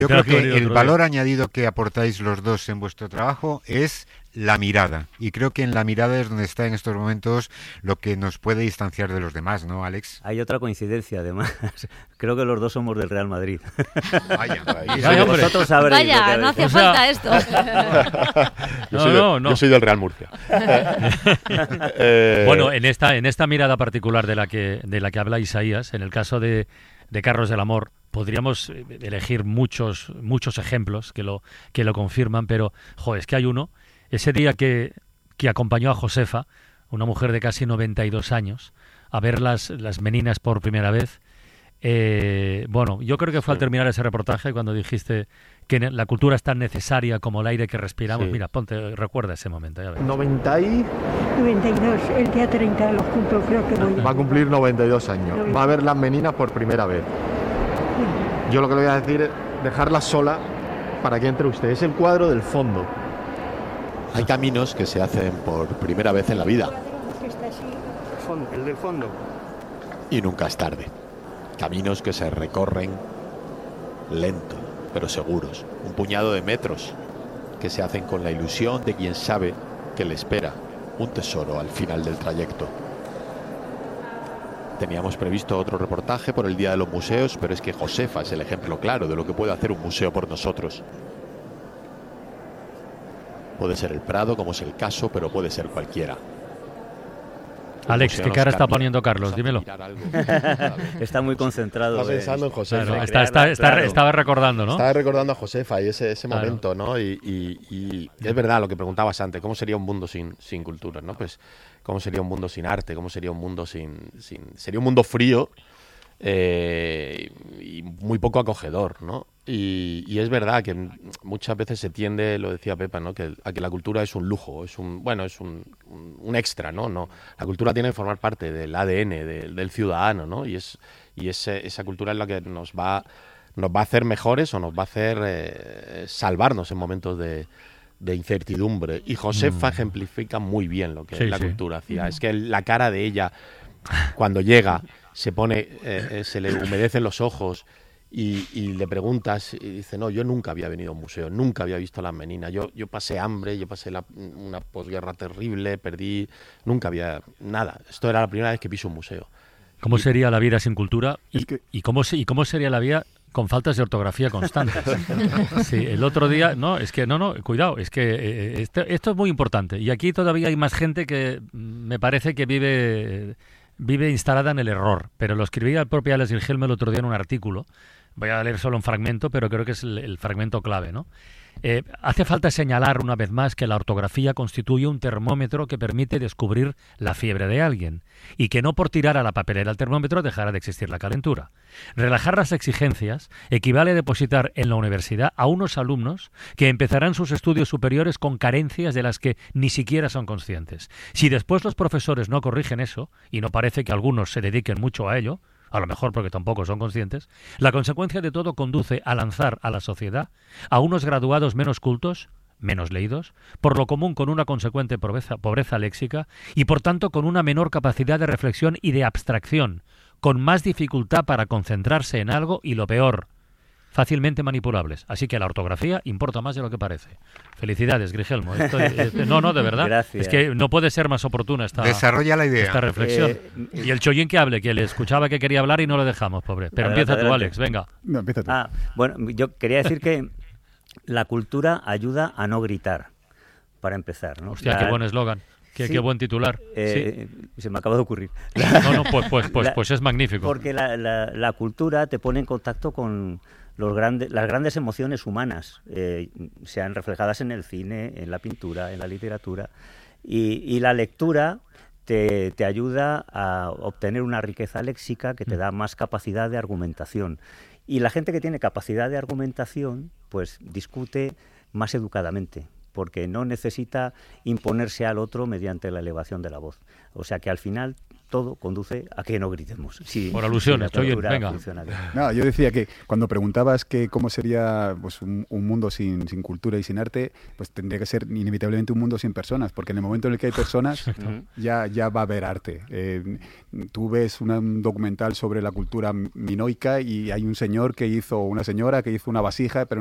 Yo creo que el valor añadido que aportáis los dos en vuestro trabajo es la mirada. Y creo que en la mirada es donde está en estos momentos lo que nos puede distanciar de los demás, ¿no, Alex? Hay otra coincidencia, además. Creo que los dos somos del Real Madrid. Vaya, vosotros sabréis. Vaya, no hacía falta esto. Yo soy del Real Murcia. Bueno, en esta mirada particular de la que habla Isaías, en el caso de Carros del Amor, podríamos elegir muchos ejemplos que lo confirman, pero es que hay uno. Ese día que acompañó a Josefa, una mujer de casi 92 años, a ver las meninas por primera vez. Yo creo que fue al terminar ese reportaje cuando dijiste que la cultura es tan necesaria como el aire que respiramos. Sí. Mira, recuerda ese momento. Ya ves. 92, el día 30 los cumplo, creo que voy. Va a cumplir 92 años. Va a ver las meninas por primera vez. Yo lo que le voy a decir es dejarla sola para que entre usted. Es el cuadro del fondo. Hay caminos que se hacen por primera vez en la vida. El del fondo. Y nunca es tarde. Caminos que se recorren lento, pero seguros. Un puñado de metros que se hacen con la ilusión de quien sabe que le espera un tesoro al final del trayecto. Teníamos previsto otro reportaje por el Día de los Museos, pero es que Josefa es el ejemplo claro de lo que puede hacer un museo por nosotros. Puede ser el Prado, como es el caso, pero puede ser cualquiera. Alex, ¿qué cara está poniendo Carlos? Dímelo. Está muy concentrado. Está pensando en Josefa. Claro, estaba recordando, ¿no? Estaba recordando a Josefa y ese momento, ¿no? Y es verdad lo que preguntabas antes, ¿cómo sería un mundo sin cultura, ¿no? Pues, ¿cómo sería un mundo sin arte? ¿Cómo sería un mundo sería un mundo frío y muy poco acogedor, ¿no? Y es verdad que muchas veces se tiende, lo decía Pepa, ¿no? a que la cultura es un lujo, es un extra, ¿no? La cultura tiene que formar parte del ADN del ciudadano, ¿no? Y esa cultura es la que nos va a hacer mejores o nos va a hacer salvarnos en momentos de incertidumbre. Y Josefa ejemplifica muy bien lo que es la cultura. Hacía. Es que la cara de ella, cuando llega, se le humedecen los ojos. Y le preguntas y dice, no, yo nunca había venido a un museo, nunca había visto las meninas, yo pasé hambre, yo pasé una posguerra terrible, perdí, nunca había nada, esto era la primera vez que piso un museo. ¿Cómo sería la vida sin cultura? ¿Y cómo sería la vida con faltas de ortografía constantes? Sí, el otro día, cuidado, es que esto es muy importante, y aquí todavía hay más gente que me parece que vive instalada en el error, pero lo escribía el propio Alex Vilhelm el otro día en un artículo. Voy a leer solo un fragmento, pero creo que es el fragmento clave, ¿no? Hace falta señalar una vez más que la ortografía constituye un termómetro que permite descubrir la fiebre de alguien y que no por tirar a la papelera el termómetro dejará de existir la calentura. Relajar las exigencias equivale a depositar en la universidad a unos alumnos que empezarán sus estudios superiores con carencias de las que ni siquiera son conscientes. Si después los profesores no corrigen eso, y no parece que algunos se dediquen mucho a ello, a lo mejor porque tampoco son conscientes, la consecuencia de todo conduce a lanzar a la sociedad a unos graduados menos cultos, menos leídos, por lo común con una consecuente pobreza léxica y por tanto con una menor capacidad de reflexión y de abstracción, con más dificultad para concentrarse en algo y lo peor, fácilmente manipulables. Así que la ortografía importa más de lo que parece. Felicidades, Grigelmo. No, de verdad. Gracias. Es que no puede ser más oportuna Desarrolla la idea. Esta reflexión. Y el Chollín que hable, que le escuchaba que quería hablar y no lo dejamos, pobre. Pero empieza tú, Alex, venga. No, empieza tú. Bueno, yo quería decir que la cultura ayuda a no gritar, para empezar, ¿no? Hostia, qué buen eslogan. Qué buen titular. Sí. Se me acaba de ocurrir. Pues es magnífico. Porque la cultura te pone en contacto con las grandes emociones humanas, sean reflejadas en el cine, en la pintura, en la literatura, y la lectura te ayuda a obtener una riqueza léxica que te da más capacidad de argumentación. Y la gente que tiene capacidad de argumentación, pues discute más educadamente, porque no necesita imponerse al otro mediante la elevación de la voz. O sea que al final todo conduce a que no gritemos. Por alusiones, oye, venga. No, yo decía que cuando preguntabas que cómo sería pues, un mundo sin cultura y sin arte, pues tendría que ser inevitablemente un mundo sin personas, porque en el momento en el que hay personas ya va a haber arte. Tú ves un documental sobre la cultura minoica y hay un señor que hizo, una señora que hizo una vasija, pero